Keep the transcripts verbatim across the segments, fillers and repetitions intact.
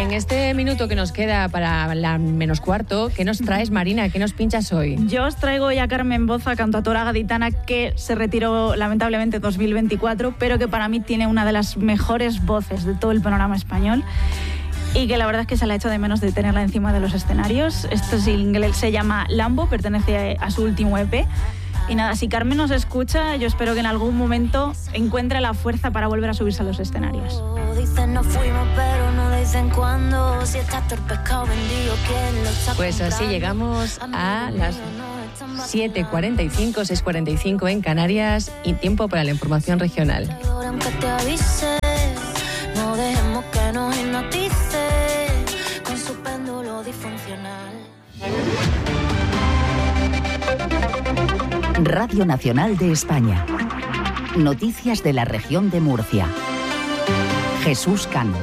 en este minuto que nos queda para la menos cuarto, ¿qué nos traes, Marina? ¿Qué nos pinchas hoy? Yo os traigo hoy a Carmen Boza, cantautora gaditana que se retiró lamentablemente en dos mil veinticuatro, pero que para mí tiene una de las mejores voces de todo el panorama español y que la verdad es que se le ha hecho de menos de tenerla encima de los escenarios. Este single se llama Lambo, pertenece a su último E P. Y nada, si Carmen nos escucha, yo espero que en algún momento encuentre la fuerza para volver a subirse a los escenarios. Pues así llegamos a las siete cuarenta y cinco, seis cuarenta y cinco en Canarias y tiempo para la información regional. No dejemos que nos hipnotice con su péndulo disfuncional. Radio Nacional de España. Noticias de la región de Murcia. Jesús Cano.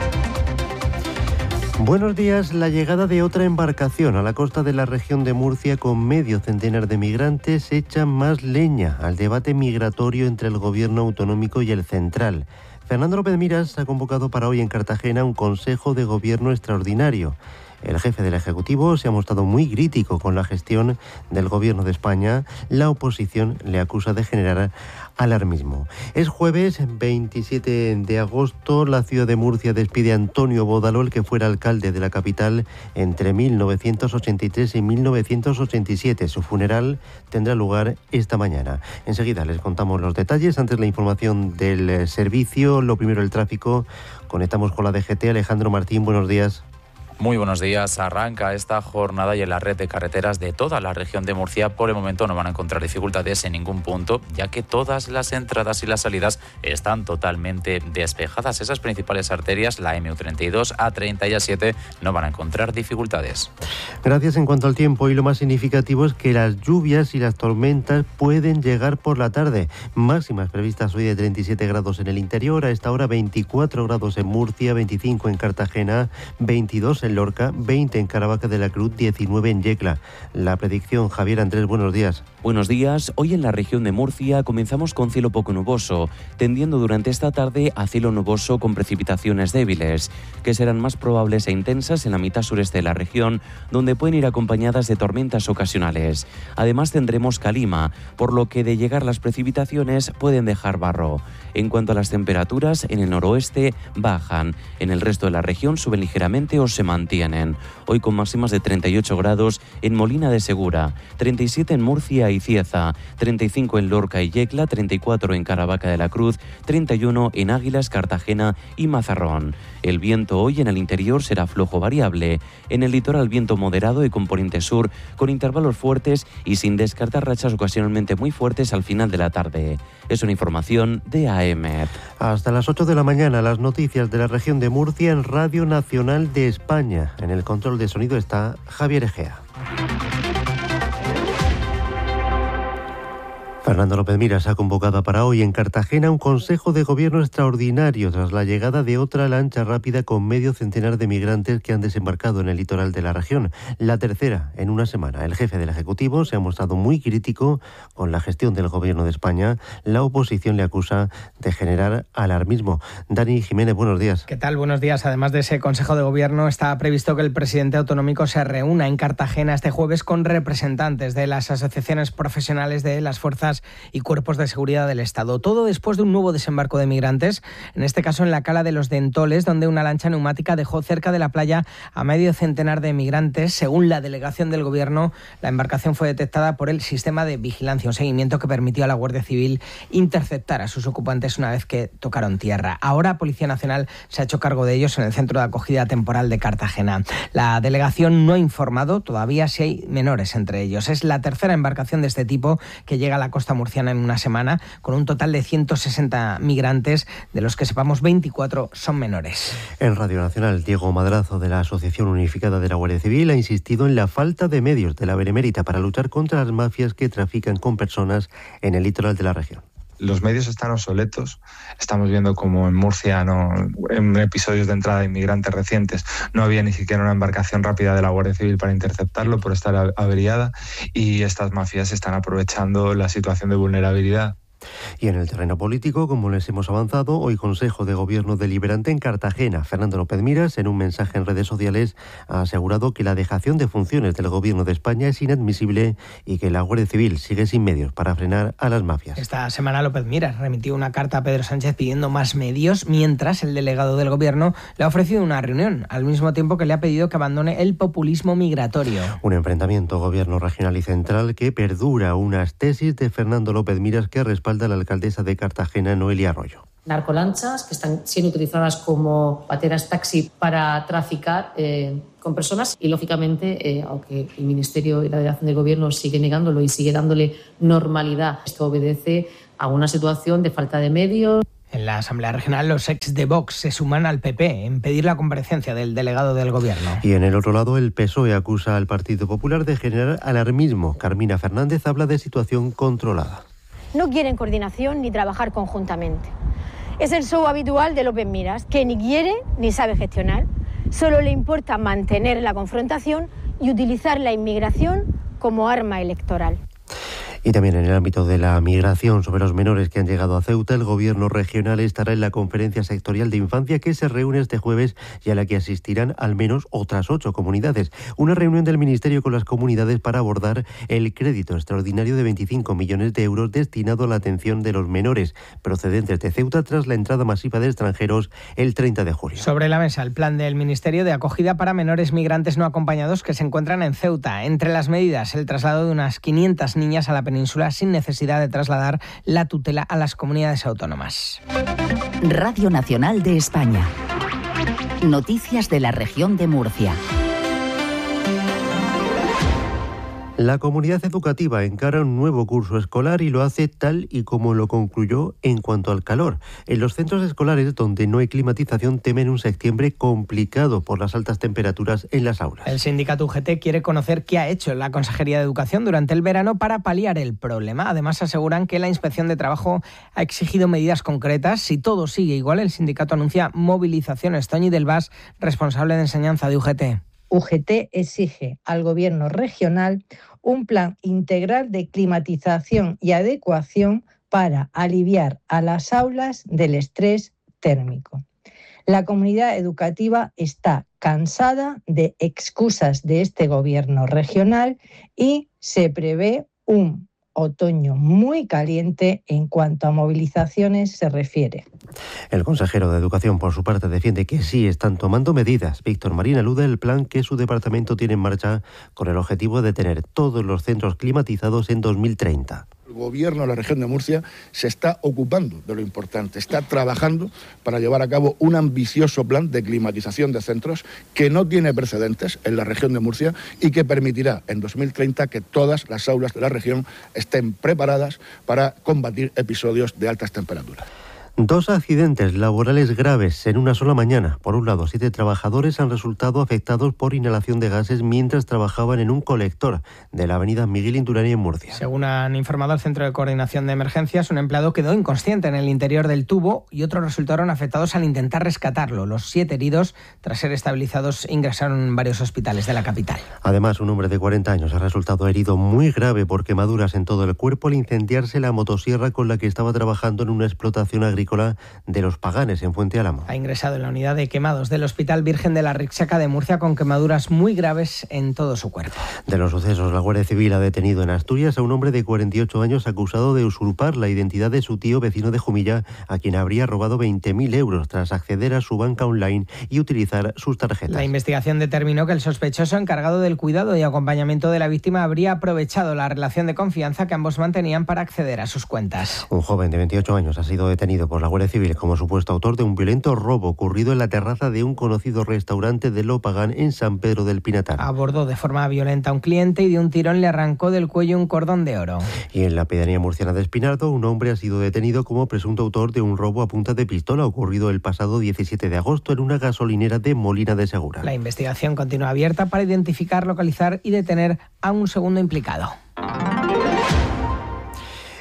Buenos días. La llegada de otra embarcación a la costa de la región de Murcia con medio centenar de migrantes echa más leña al debate migratorio entre el gobierno autonómico y el central. Fernando López Miras ha convocado para hoy en Cartagena un Consejo de Gobierno extraordinario. El jefe del Ejecutivo se ha mostrado muy crítico con la gestión del Gobierno de España. La oposición le acusa de generar alarmismo. Es jueves veintisiete de agosto. La ciudad de Murcia despide a Antonio Bódalo, el que fuera alcalde de la capital entre mil novecientos ochenta y tres y mil novecientos ochenta y siete. Su funeral tendrá lugar esta mañana. Enseguida les contamos los detalles. Antes la información del servicio. Lo primero, el tráfico. Conectamos con la D G T. Alejandro Martín, buenos días. Muy buenos días. Arranca esta jornada y en la red de carreteras de toda la región de Murcia por el momento no van a encontrar dificultades en ningún punto, ya que todas las entradas y las salidas están totalmente despejadas. Esas principales arterias, la eme treinta y dos, A treinta y A siete, no van a encontrar dificultades. Gracias. En cuanto al tiempo, y lo más significativo es que las lluvias y las tormentas pueden llegar por la tarde. Máximas previstas hoy de treinta y siete grados en el interior, a esta hora veinticuatro grados en Murcia, veinticinco en Cartagena, veintidós en Lorca, veinte en Caravaca de la Cruz, diecinueve en Yecla. La predicción, Javier Andrés, buenos días. Buenos días. Hoy en la región de Murcia comenzamos con cielo poco nuboso, tendiendo durante esta tarde a cielo nuboso con precipitaciones débiles, que serán más probables e intensas en la mitad sureste de la región, donde pueden ir acompañadas de tormentas ocasionales. Además tendremos calima, por lo que de llegar las precipitaciones pueden dejar barro. En cuanto a las temperaturas, en el noroeste bajan, en el resto de la región suben ligeramente o se mantienen. Hoy con máximas de treinta y ocho grados en Molina de Segura, treinta y siete en Murcia y Cieza, treinta y cinco en Lorca y Yecla, treinta y cuatro en Caravaca de la Cruz, treinta y uno en Águilas, Cartagena y Mazarrón. El viento hoy en el interior será flojo variable. En el litoral viento moderado y componente sur, con intervalos fuertes y sin descartar rachas ocasionalmente muy fuertes al final de la tarde. Es una información de A E M E T. Hasta las ocho de la mañana, las noticias de la región de Murcia en Radio Nacional de España. En el control de sonido está Javier Egea. Fernando López Miras ha convocado para hoy en Cartagena un Consejo de Gobierno extraordinario tras la llegada de otra lancha rápida con medio centenar de migrantes que han desembarcado en el litoral de la región. La tercera en una semana. El jefe del Ejecutivo se ha mostrado muy crítico con la gestión del Gobierno de España. La oposición le acusa de generar alarmismo. Dani Jiménez, buenos días. ¿Qué tal? Buenos días. Además de ese Consejo de Gobierno, está previsto que el presidente autonómico se reúna en Cartagena este jueves con representantes de las asociaciones profesionales de las fuerzas y cuerpos de seguridad del Estado. Todo después de un nuevo desembarco de migrantes, en este caso en la cala de los Dentoles, donde una lancha neumática dejó cerca de la playa a medio centenar de migrantes. Según la delegación del Gobierno, la embarcación fue detectada por el sistema de vigilancia, un seguimiento que permitió a la Guardia Civil interceptar a sus ocupantes una vez que tocaron tierra. Ahora Policía Nacional se ha hecho cargo de ellos en el Centro de Acogida Temporal de Cartagena. La delegación no ha informado todavía si hay menores entre ellos. Es la tercera embarcación de este tipo que llega a la costa murciana en una semana, con un total de ciento sesenta migrantes, de los que sepamos veinticuatro son menores. En Radio Nacional, Diego Madrazo, de la Asociación Unificada de la Guardia Civil, ha insistido en la falta de medios de la Benemérita para luchar contra las mafias que trafican con personas en el litoral de la región. Los medios están obsoletos. Estamos viendo como en Murcia, no, en episodios de entrada de inmigrantes recientes, no había ni siquiera una embarcación rápida de la Guardia Civil para interceptarlo por estar averiada, y estas mafias están aprovechando la situación de vulnerabilidad. Y en el terreno político, como les hemos avanzado, hoy Consejo de Gobierno deliberante en Cartagena. Fernando López Miras, en un mensaje en redes sociales, ha asegurado que la dejación de funciones del Gobierno de España es inadmisible y que la Guardia Civil sigue sin medios para frenar a las mafias. Esta semana López Miras remitió una carta a Pedro Sánchez pidiendo más medios, mientras el delegado del Gobierno le ha ofrecido una reunión, al mismo tiempo que le ha pedido que abandone el populismo migratorio. Un enfrentamiento Gobierno regional y central que perdura, unas tesis de Fernando López Miras que respalda la alcaldesa de Cartagena, Noelia Arroyo. Narcolanchas que están siendo utilizadas como pateras taxi para traficar eh, con personas y, lógicamente, eh, aunque el Ministerio y la delegación del Gobierno sigue negándolo y sigue dándole normalidad, esto obedece a una situación de falta de medios. En la Asamblea Regional, los ex de Vox se suman al P P en pedir la comparecencia del delegado del Gobierno. Y en el otro lado, el P S O E acusa al Partido Popular de generar alarmismo. Carmina Fernández habla de situación controlada. No quieren coordinación ni trabajar conjuntamente. Es el show habitual de López Miras, que ni quiere ni sabe gestionar. Solo le importa mantener la confrontación y utilizar la inmigración como arma electoral. Y también en el ámbito de la migración sobre los menores que han llegado a Ceuta, el Gobierno regional estará en la Conferencia Sectorial de Infancia que se reúne este jueves y a la que asistirán al menos otras ocho comunidades. Una reunión del Ministerio con las comunidades para abordar el crédito extraordinario de veinticinco millones de euros destinado a la atención de los menores procedentes de Ceuta tras la entrada masiva de extranjeros el treinta de julio. Sobre la mesa, el plan del Ministerio de acogida para menores migrantes no acompañados que se encuentran en Ceuta. Entre las medidas, el traslado de unas quinientas niñas a la península sin necesidad de trasladar la tutela a las comunidades autónomas. Radio Nacional de España. Noticias de la región de Murcia. La comunidad educativa encara un nuevo curso escolar y lo hace tal y como lo concluyó en cuanto al calor. En los centros escolares donde no hay climatización temen un septiembre complicado por las altas temperaturas en las aulas. El sindicato U G T quiere conocer qué ha hecho la Consejería de Educación durante el verano para paliar el problema. Además, aseguran que la Inspección de Trabajo ha exigido medidas concretas. Si todo sigue igual, el sindicato anuncia movilizaciones. Toñi del Vas, responsable de enseñanza de U G T. U G T exige al Gobierno regional un plan integral de climatización y adecuación para aliviar a las aulas del estrés térmico. La comunidad educativa está cansada de excusas de este Gobierno regional y se prevé un otoño muy caliente en cuanto a movilizaciones se refiere. El consejero de Educación, por su parte, defiende que sí están tomando medidas. Víctor Marín alude al plan que su departamento tiene en marcha con el objetivo de tener todos los centros climatizados en dos mil treinta. El Gobierno de la región de Murcia se está ocupando de lo importante, está trabajando para llevar a cabo un ambicioso plan de climatización de centros que no tiene precedentes en la región de Murcia y que permitirá en dos mil treinta que todas las aulas de la región estén preparadas para combatir episodios de altas temperaturas. Dos accidentes laborales graves en una sola mañana. Por un lado, siete trabajadores han resultado afectados por inhalación de gases mientras trabajaban en un colector de la avenida Miguel Indurain en Murcia. Según han informado el Centro de Coordinación de Emergencias, un empleado quedó inconsciente en el interior del tubo y otros resultaron afectados al intentar rescatarlo. Los siete heridos, tras ser estabilizados, ingresaron en varios hospitales de la capital. Además, un hombre de cuarenta años ha resultado herido muy grave por quemaduras en todo el cuerpo al incendiarse la motosierra con la que estaba trabajando en una explotación agrícola de Los Paganes, en Fuente Álamo. Ha ingresado en la unidad de quemados del Hospital Virgen de la Rixaca de Murcia con quemaduras muy graves en todo su cuerpo. De los sucesos, la Guardia Civil ha detenido en Asturias a un hombre de cuarenta y ocho años acusado de usurpar la identidad de su tío vecino de Jumilla, a quien habría robado veinte mil euros tras acceder a su banca online y utilizar sus tarjetas. La investigación determinó que el sospechoso encargado del cuidado y acompañamiento de la víctima habría aprovechado la relación de confianza que ambos mantenían para acceder a sus cuentas. Un joven de veintiocho años ha sido detenido por la Guardia Civil como supuesto autor de un violento robo ocurrido en la terraza de un conocido restaurante de Lopagán en San Pedro del Pinatar. Abordó de forma violenta a un cliente y de un tirón le arrancó del cuello un cordón de oro. Y en la pedanía murciana de Espinardo, un hombre ha sido detenido como presunto autor de un robo a punta de pistola ocurrido el pasado diecisiete de agosto en una gasolinera de Molina de Segura. La investigación continúa abierta para identificar, localizar y detener a un segundo implicado.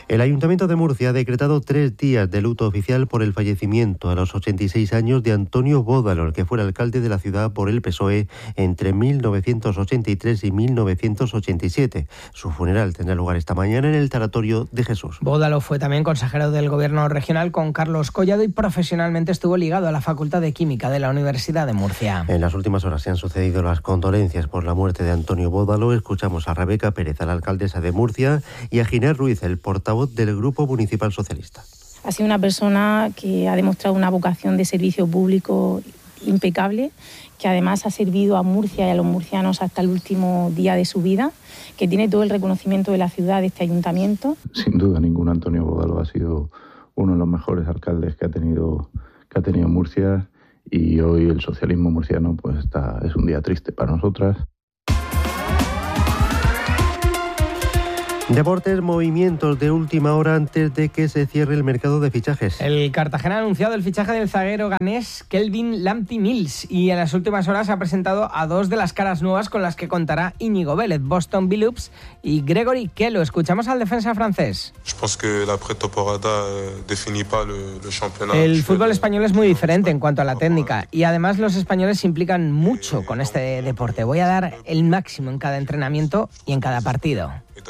El Ayuntamiento de Murcia ha decretado tres días de luto oficial por el fallecimiento a los ochenta y seis años de Antonio Bódalo, el que fuera alcalde de la ciudad por el P S O E entre mil novecientos ochenta y tres y mil novecientos ochenta y siete. Su funeral tendrá lugar esta mañana en el Tanatorio de Jesús. Bódalo fue también consejero del Gobierno regional con Carlos Collado y profesionalmente estuvo ligado a la Facultad de Química de la Universidad de Murcia. En las últimas horas se han sucedido las condolencias por la muerte de Antonio Bódalo. Escuchamos a Rebeca Pérez, a la alcaldesa de Murcia, y a Ginés Ruiz, el portavoz del Grupo Municipal Socialista. Ha sido una persona que ha demostrado una vocación de servicio público impecable, que además ha servido a Murcia y a los murcianos hasta el último día de su vida, que tiene todo el reconocimiento de la ciudad, de este ayuntamiento. Sin duda ninguna, Antonio Bódalo ha sido uno de los mejores alcaldes que ha tenido, que ha tenido Murcia, y hoy el socialismo murciano pues está, es un día triste para nosotras. Deportes, movimientos de última hora antes de que se cierre el mercado de fichajes. El Cartagena ha anunciado el fichaje del zaguero ganés Kelvin Lamptey Mills y en las últimas horas ha presentado a dos de las caras nuevas con las que contará Íñigo Vélez, Boston Billups y Gregory Kello. Escuchamos al defensa francés. El fútbol español es muy diferente en cuanto a la técnica y además los españoles se implican mucho con este deporte. Voy a dar el máximo en cada entrenamiento y en cada partido.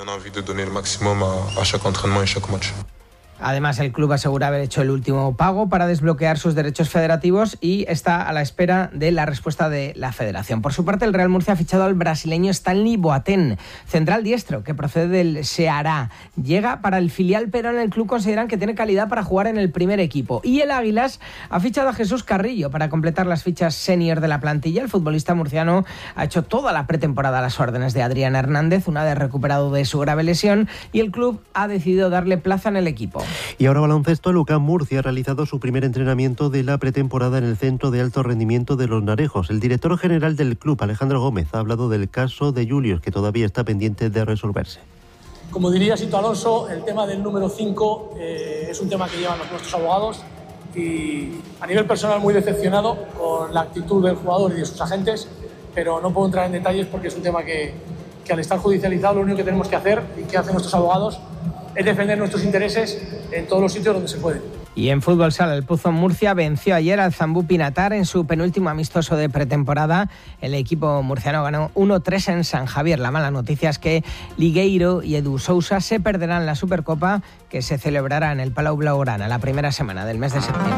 Además, el club asegura haber hecho el último pago para desbloquear sus derechos federativos y está a la espera de la respuesta de la federación. Por su parte, el Real Murcia ha fichado al brasileño Stanley Boateng, central diestro, que procede del Ceará. Llega para el filial, pero en el club consideran que tiene calidad para jugar en el primer equipo. Y el Águilas ha fichado a Jesús Carrillo para completar las fichas senior de la plantilla. El futbolista murciano ha hecho toda la pretemporada a las órdenes de Adrián Hernández, una vez recuperado de su grave lesión, y el club ha decidido darle plaza en el equipo. Y ahora baloncesto. Lucán Murcia ha realizado su primer entrenamiento de la pretemporada en el Centro de Alto Rendimiento de Los Narejos. El director general del club, Alejandro Gómez, ha hablado del caso de Julius, que todavía está pendiente de resolverse. Como diría Sito Alonso, el tema del número cinco eh, es un tema que llevan nuestros abogados, y a nivel personal muy decepcionado con la actitud del jugador y de sus agentes, pero no puedo entrar en detalles porque es un tema que, que al estar judicializado lo único que tenemos que hacer y que hacen nuestros abogados es defender nuestros intereses en todos los sitios donde se puede. Y en fútbol sala, el Pozo Murcia venció ayer al Zambú Pinatar en su penúltimo amistoso de pretemporada. El equipo murciano ganó uno tres en San Javier. La mala noticia es que Ligueiro y Edu Sousa se perderán la Supercopa, que se celebrará en el Palau Blaugrana la primera semana del mes de septiembre.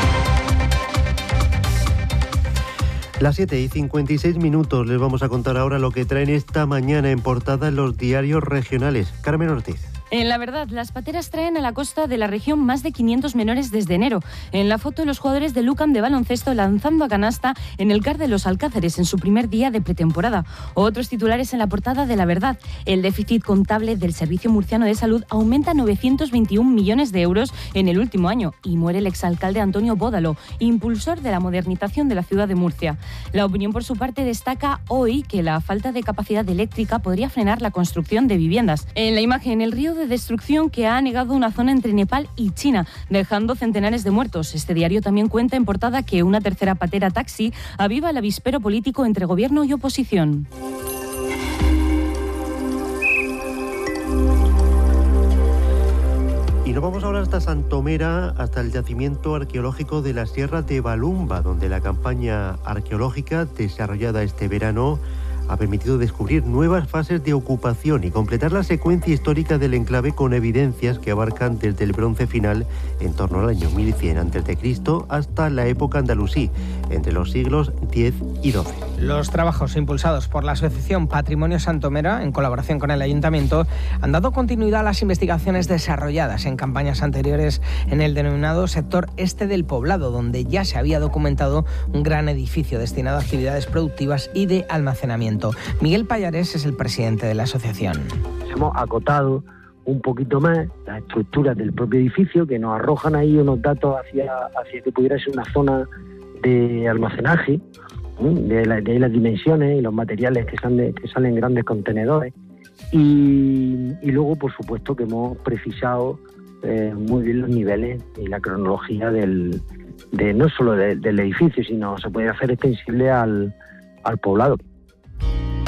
Las siete y cincuenta y seis minutos. Les vamos a contar ahora lo que traen esta mañana en portada en los diarios regionales. Carmen Ortiz. En La Verdad, las pateras traen a la costa de la región más de quinientos menores desde enero. En la foto, los jugadores de Lucan de baloncesto lanzando a canasta en el C A R de los Alcázares en su primer día de pretemporada. Otros titulares en la portada de La Verdad. El déficit contable del Servicio Murciano de Salud aumenta a novecientos veintiún millones de euros en el último año y muere el exalcalde Antonio Bódalo, impulsor de la modernización de la ciudad de Murcia. La opinión, por su parte, destaca hoy que la falta de capacidad eléctrica podría frenar la construcción de viviendas. En la imagen, el río de destrucción que ha anegado una zona entre Nepal y China, dejando centenares de muertos. Este diario también cuenta en portada que una tercera patera taxi aviva el avispero político entre gobierno y oposición. Y nos vamos ahora hasta Santomera, hasta el yacimiento arqueológico de la Sierra de Balumba, donde la campaña arqueológica desarrollada este verano ha permitido descubrir nuevas fases de ocupación y completar la secuencia histórica del enclave con evidencias que abarcan desde el bronce final en torno al año mil cien antes de Cristo hasta la época andalusí, entre los siglos diez y doce. Los trabajos impulsados por la Asociación Patrimonio Santomera, en colaboración con el Ayuntamiento, han dado continuidad a las investigaciones desarrolladas en campañas anteriores en el denominado sector este del poblado, donde ya se había documentado un gran edificio destinado a actividades productivas y de almacenamiento. Miguel Payares es el presidente de la asociación. Hemos acotado un poquito más las estructuras del propio edificio, que nos arrojan ahí unos datos hacia, hacia que pudiera ser una zona de almacenaje, de, la, de ahí las dimensiones y los materiales que salen, que salen en grandes contenedores. Y, y luego, por supuesto, que hemos precisado eh, muy bien los niveles y la cronología del, de no solo de, del edificio, sino se puede hacer extensible al, al poblado.